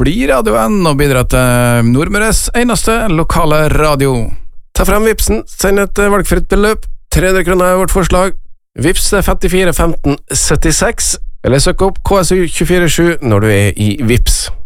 bli radioen og bidra til Nordmøres eneste lokale radio. Ta frem Vipsen, send et valgfritt beløp. 300 kroner er vårt forslag. Vips 54 15 76, eller søk opp KSU 24/7 når du er i Vips.